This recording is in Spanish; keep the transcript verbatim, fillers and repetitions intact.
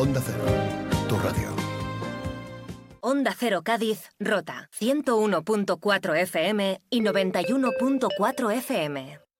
Onda Cero, tu radio. Onda Cero Cádiz, Rota, ciento uno punto cuatro F M y noventa y uno punto cuatro F M.